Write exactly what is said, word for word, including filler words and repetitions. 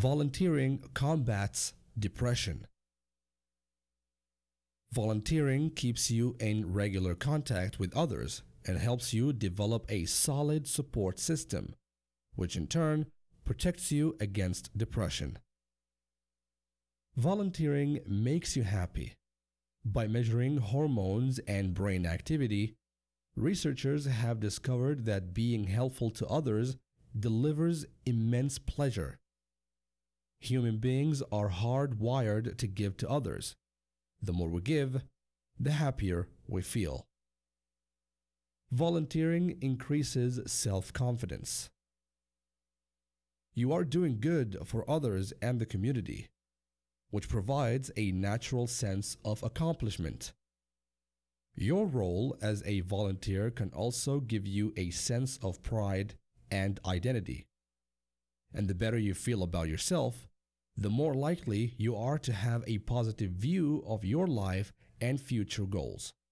Volunteering combats depression. Volunteering keeps you in regular contact with others and helps you develop a solid support system, which in turn protects you against depression. Volunteering makes you happy. By measuring hormones and brain activity, researchers have discovered that being helpful to others delivers immense pleasure. Human beings are hardwired to give to others. The more we give, the happier we feel. Volunteering increases self-confidence. You are doing good for others and the community, which provides a natural sense of accomplishment. Your role as a volunteer can also give you a sense of pride and identity. And the better you feel about yourself, the more likely you are to have a positive view of your life and future goals.